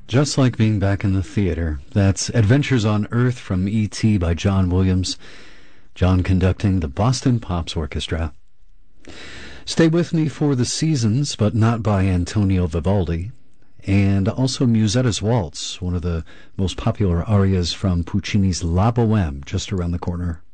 Just like being back in the theater. That's Adventures on Earth from E.T. by John Williams. John conducting the Boston Pops Orchestra. Stay With Me for the Seasons, but not by Antonio Vivaldi. And also Musetta's Waltz, one of the most popular arias from Puccini's La Boheme, just around the corner.